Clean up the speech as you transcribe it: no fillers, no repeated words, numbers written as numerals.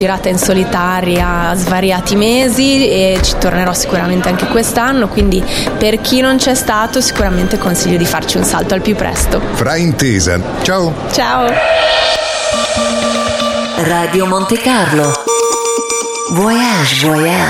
girata in solitaria svariati mesi e ci tornerò sicuramente anche quest'anno, quindi per chi non c'è stato sicuramente consiglio di farci un salto al più presto. Fraintesa. Ciao. Ciao. Radio Monte Carlo. Voyage, voyage.